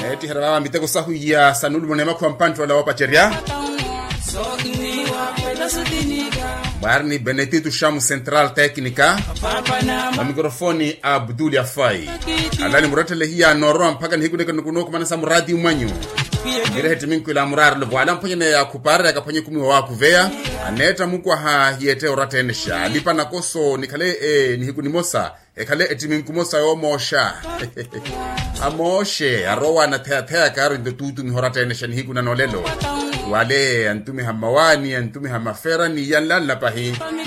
eti harawa mitego sahu ya sanulu monema kwa mpantu wala wapacheria Barni Benedito Shamu Central Technica na mikrofoni Abdul Yafai alani muratele hiya noro mpaka nihiku neka nukuno kumana sa muradi umanyu ngire heti minku ila murar levo ala mpanye ya kupare akapanye kumi wa kuvea aneta mkwa ha hiete oratenesha lipa na koso nikale nihiku nimosa kale eti minku mosa yo mosha amoshe arowa na thea karo ndo tutu mihoratenesha nihiku na nolelo wale antumi hamawani antumi hamafera ni yanla pahi